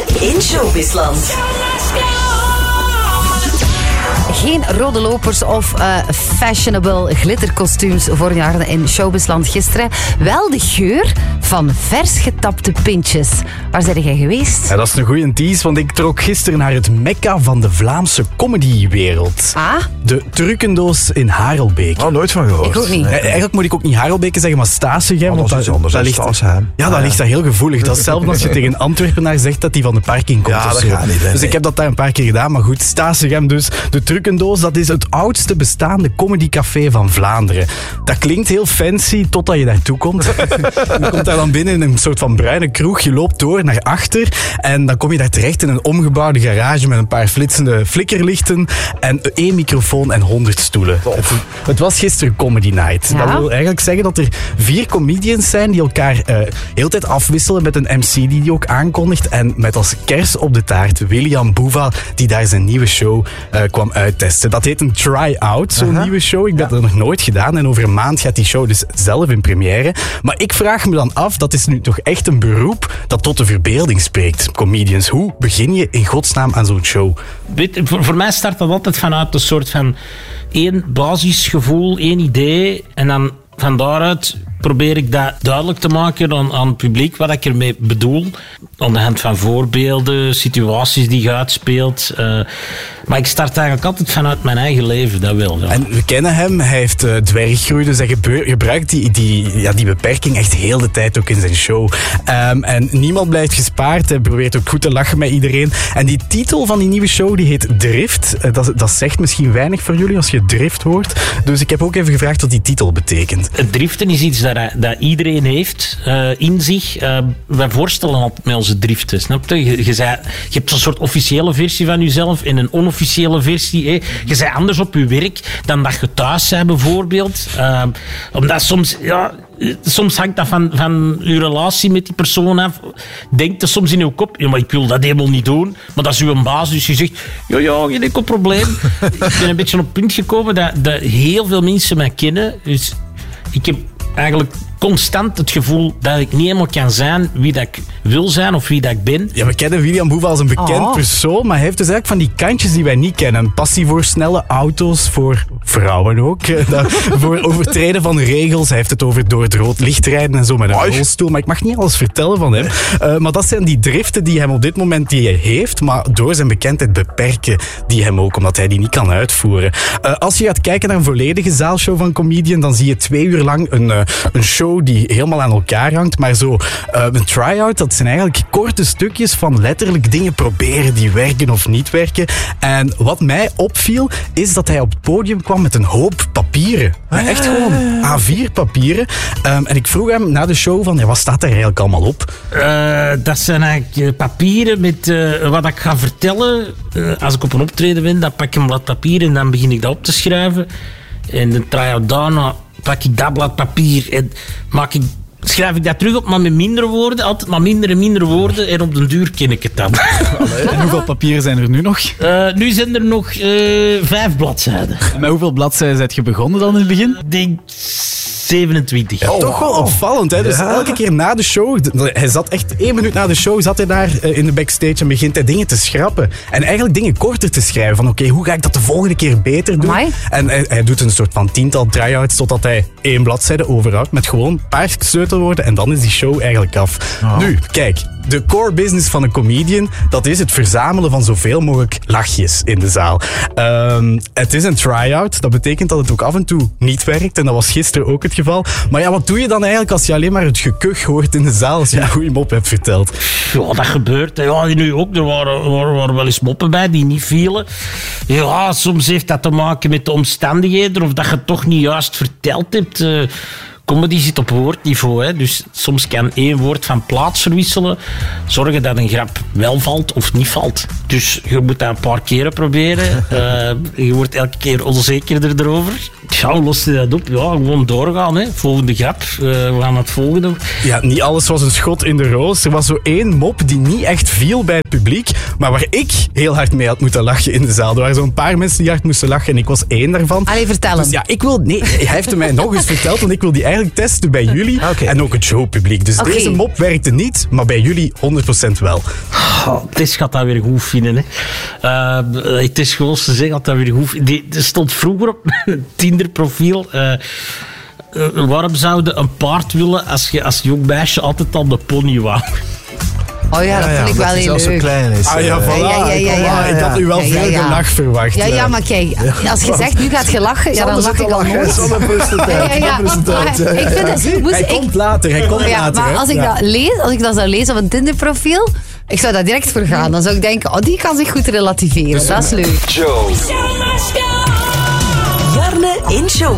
in Showbizland. Geen rode lopers of fashionable glitterkostuums voor jaren in Showbizland gisteren. Wel de geur van vers getapte pintjes. Waar zijn jij geweest? Ja, dat is een goeie tease, want ik trok gisteren naar het mekka van de Vlaamse comedywereld. Ah? De Trucendoos in Harelbeek. Oh, nooit van gehoord. Ik ook niet. Nee. Eigenlijk moet ik ook niet Harelbeke zeggen, maar Statiegem. Dat is iets anders. Dat ligt daar heel gevoelig. Dat is hetzelfde als je tegen een Antwerpenaar zegt dat hij van de parking komt. Ja, of dat zo. gaat niet. Hè, dus nee. ik heb dat daar een paar keer gedaan. Maar goed, Statiegem dus. De Trucendoos, dat is het oudste bestaande comedycafé van Vlaanderen. Dat klinkt heel fancy totdat je daartoe komt. Je komt daar dan binnen in een soort van bruine kroeg. Je loopt door naar achter en dan kom je daar terecht in een omgebouwde garage met een paar flitsende flikkerlichten en 1 microfoon en 100 stoelen. Het was gisteren Comedy Night. Ja. Dat wil eigenlijk zeggen dat er 4 comedians zijn die elkaar heel tijd afwisselen met een MC die ook aankondigt. En met als kers op de taart William Boeva, die daar zijn nieuwe show kwam uittesten. Dat heet een try-out, zo'n nieuwe show. Ik heb dat nog nooit gedaan en over een maand gaat die show dus zelf in première. Maar ik vraag me dan af, dat is nu toch echt een beroep dat tot de verbeelding spreekt. Comedians, hoe begin je in godsnaam aan zo'n show? Voor mij start dat altijd vanuit een soort van één basisgevoel, één idee. En dan van daaruit probeer ik dat duidelijk te maken aan het publiek wat ik ermee bedoel. Aan de hand van voorbeelden, situaties die je uitspeelt. Maar ik start eigenlijk altijd vanuit mijn eigen leven, dat wel. Ja. En we kennen hem, hij heeft dwerggroei, dus hij gebruikt die beperking echt heel de tijd ook in zijn show. En niemand blijft gespaard, hij probeert ook goed te lachen met iedereen. En die titel van die nieuwe show, die heet Drift. Dat zegt misschien weinig voor jullie als je Drift hoort. Dus ik heb ook even gevraagd wat die titel betekent. Het driften is iets dat iedereen heeft in zich. Wij voorstellen altijd met onze driften, snap je? Je hebt een soort officiële versie van jezelf en een onofficiële versie. Je bent anders op je werk dan dat je thuis bent, bijvoorbeeld. Omdat soms hangt dat van je relatie met die persoon af. Denkt er soms in je kop, ja, maar ik wil dat helemaal niet doen. Maar dat is uw baas, dus je zegt, ja, geen enkel probleem. Ik ben een beetje op het punt gekomen dat heel veel mensen mij kennen. Dus ik heb eigenlijk constant het gevoel dat ik niet helemaal kan zijn wie dat ik wil zijn of wie dat ik ben. Ja, we kennen William Boeva als een bekend persoon, maar hij heeft dus eigenlijk van die kantjes die wij niet kennen. Passie voor snelle auto's, voor vrouwen ook. Voor overtreden van regels. Hij heeft het over door het rood licht rijden en zo met een rolstoel. Maar ik mag niet alles vertellen van hem. Maar dat zijn die driften die hem op dit moment heeft, maar door zijn bekendheid beperken die hem ook, omdat hij die niet kan uitvoeren. Als je gaat kijken naar een volledige zaalshow van Comedian, dan zie je 2 uur lang een show die helemaal aan elkaar hangt, maar zo een try-out, dat zijn eigenlijk korte stukjes van letterlijk dingen proberen die werken of niet werken. En wat mij opviel, is dat hij op het podium kwam met een hoop papieren. Echt gewoon A4 papieren. En ik vroeg hem na de show van, wat staat er eigenlijk allemaal op? Dat zijn eigenlijk papieren met wat ik ga vertellen. Als ik op een optreden ben, dan pak ik een blad papier en dan begin ik dat op te schrijven. En de try-out daarna pak ik dat blad papier en schrijf ik dat terug op, maar met minder woorden. Altijd maar minder en minder woorden. En op den duur ken ik het dan. En hoeveel papieren zijn er nu nog? Nu zijn er nog 5 bladzijden. En met hoeveel bladzijden zijn je begonnen dan in het begin? Ik denk 27. Ja, toch wel opvallend, hè? Dus elke keer na de show, hij zat echt 1 minuut na de show, zat hij daar in de backstage en begint hij dingen te schrappen. En eigenlijk dingen korter te schrijven. Van oké, hoe ga ik dat de volgende keer beter doen? Amai. En hij doet een soort van 10-tal try-outs totdat hij 1 bladzijde overhoudt met gewoon een paar sleutelwoorden en dan is die show eigenlijk af. Nu, kijk. De core business van een comedian, dat is het verzamelen van zoveel mogelijk lachjes in de zaal. Het is een try-out. Dat betekent dat het ook af en toe niet werkt. En dat was gisteren ook het geval. Maar ja, wat doe je dan eigenlijk als je alleen maar het gekuch hoort in de zaal als je een goede mop hebt verteld? Ja, dat gebeurt. Ja, nu ook. Er waren wel eens moppen bij die niet vielen. Ja, soms heeft dat te maken met de omstandigheden of dat je het toch niet juist verteld hebt. Comedy zit op woordniveau, hè? Dus soms kan 1 woord van plaats verwisselen, zorgen dat een grap wel valt of niet valt. Dus je moet dat een paar keren proberen. Je wordt elke keer onzekerder erover. Ja, hoe los je dat op? Ja, gewoon doorgaan. Hè? Volgende grap. We gaan het volgende. Ja, niet alles was een schot in de roos. Er was zo 1 mop die niet echt viel bij het publiek, maar waar ik heel hard mee had moeten lachen in de zaal. Er waren zo'n paar mensen die hard moesten lachen en ik was 1 daarvan. Allee, vertel hem. Dus ja, hij heeft het mij nog eens verteld en ik wil die eigenlijk eigenlijk testen bij jullie Oké. en ook het showpubliek. Dus Oké. deze mop werkte niet, maar bij jullie 100% wel. Tess gaat dat weer goed vinden. Hè. Het is gewoon te zeggen dat dat weer goed vindt. Er stond vroeger op mijn Tinder-profiel... waarom zouden een paard willen als je als jong meisje altijd aan de pony wou? Oh ja, dat vind ik wel hij heel zelfs zo leuk. klein is. Ah ja, voilà. Ja. Ik had u wel veel gelach verwacht. Ja, maar kijk, als je zegt nu gaat je lachen, ja, dan lach ik al nooit. Ja. Ik vind het... Hij komt later, Ja, maar als ik dat lees, als ik dat zou lezen op een Tinder-profiel, ik zou daar direct voor gaan. Dan zou ik denken, oh, die kan zich goed relativeren. Dat is leuk. Jarne in show.